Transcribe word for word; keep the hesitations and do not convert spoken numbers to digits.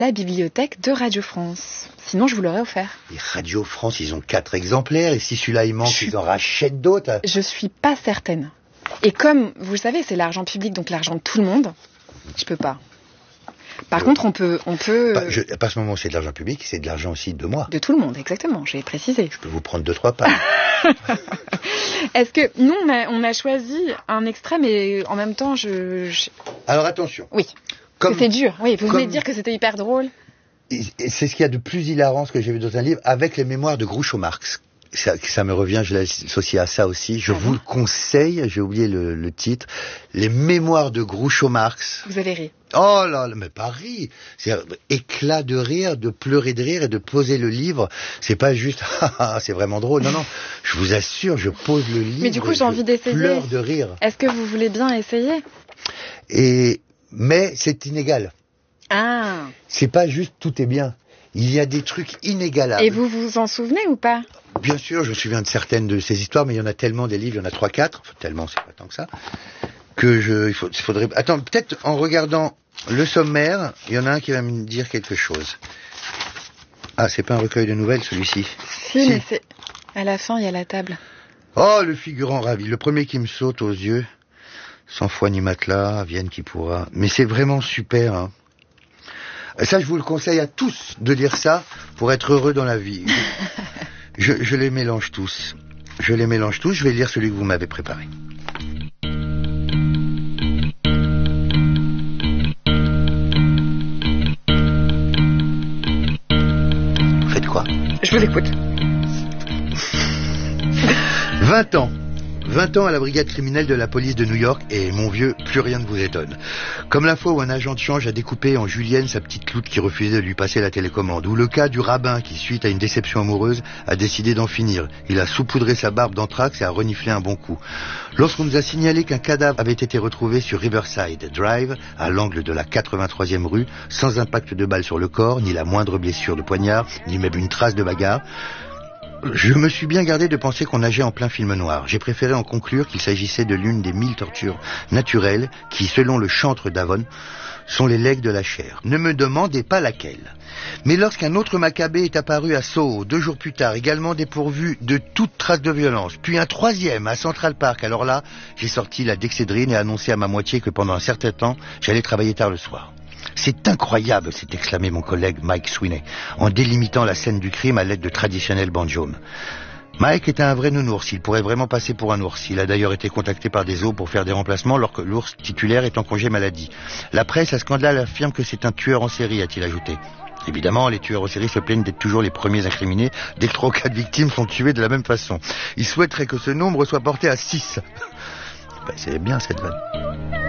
la bibliothèque de Radio France. Sinon, je vous l'aurais offert. Et Radio France, ils ont quatre exemplaires, et si celui-là il manque, Je suis- ils en rachètent d'autres. Je suis pas certaine. Et comme, vous le savez, c'est l'argent public, donc l'argent de tout le monde, je peux pas. Par Euh, contre, on peut... On peut Bah, je, à partir du moment où c'est de l'argent public, c'est de l'argent aussi de moi. De tout le monde, exactement, j'ai précisé. Je peux vous prendre deux, trois pages. Est-ce que nous, on a, on a choisi un extrait, mais en même temps, je... je- Alors attention. Oui, Comme, c'était dur. Oui, vous venez comme- de dire que c'était hyper drôle. et- et c'est ce qu'il y a de plus hilarant, ce que j'ai vu dans un livre, avec les mémoires de Groucho Marx. Ça, ça me revient, je l'associe à ça aussi. Je Ah vous bon le conseille, j'ai oublié le, le titre. Les mémoires de Groucho Marx. Vous avez ri. Oh là là, mais pas rire. C'est éclat de rire, de pleurer de rire et de poser le livre. C'est pas juste, ah, ah, c'est vraiment drôle. Non, non. Je vous assure, je pose le livre. Mais du coup, j'ai je envie d'essayer. pleure de rire. Est-ce que vous voulez bien essayer? Et, mais c'est inégal. Ah. C'est pas juste tout est bien. Il y a des trucs inégalables. Et vous vous en souvenez ou pas? Bien sûr, je me souviens de certaines de ces histoires, mais il y en a tellement des livres, il y en a trois, quatre, enfin, tellement, c'est pas tant que ça, que je, il faut, il faudrait, attends, peut-être en regardant le sommaire, il y en a un qui va me dire quelque chose. Ah, c'est pas un recueil de nouvelles, celui-ci. Si, Si. mais c'est... À la fin, il y a la table. Oh, le figurant ravi, le premier qui me saute aux yeux, sans foi ni matelas, vienne qui pourra. Mais c'est vraiment super, hein. Ça, je vous le conseille à tous de lire ça pour être heureux dans la vie. Je, je les mélange tous. Je les mélange tous. Je vais lire celui que vous m'avez préparé. Faites quoi? Je vous écoute. vingt ans. vingt ans à la brigade criminelle de la police de New York et, mon vieux, plus rien ne vous étonne. Comme la fois où un agent de change a découpé en julienne sa petite loute qui refusait de lui passer la télécommande. Ou le cas du rabbin qui, suite à une déception amoureuse, a décidé d'en finir. Il a saupoudré sa barbe d'anthrax et a reniflé un bon coup. Lorsqu'on nous a signalé qu'un cadavre avait été retrouvé sur Riverside Drive, à l'angle de la quatre-vingt-troisième rue, sans impact de balle sur le corps, ni la moindre blessure de poignard, ni même une trace de bagarre, je me suis bien gardé de penser qu'on nageait en plein film noir. J'ai préféré en conclure qu'il s'agissait de l'une des mille tortures naturelles qui, selon le chantre d'Avon, sont les legs de la chair. Ne me demandez pas laquelle. Mais lorsqu'un autre Maccabée est apparu à Soho, deux jours plus tard, également dépourvu de toute trace de violence, puis un troisième à Central Park, alors là, j'ai sorti la dexédrine et annoncé à ma moitié que pendant un certain temps, j'allais travailler tard le soir. C'est incroyable, s'est exclamé mon collègue Mike Sweeney, en délimitant la scène du crime à l'aide de traditionnels banjômes. Mike était un vrai nounours, il pourrait vraiment passer pour un ours. Il a d'ailleurs été contacté par des zoos pour faire des remplacements lorsque l'ours titulaire est en congé maladie. La presse à scandale affirme que c'est un tueur en série, a-t-il ajouté. Évidemment, les tueurs en série se plaignent d'être toujours les premiers incriminés dès que trois ou quatre victimes sont tuées de la même façon. Ils souhaiteraient que ce nombre soit porté à six. Ben, c'est bien cette vanne.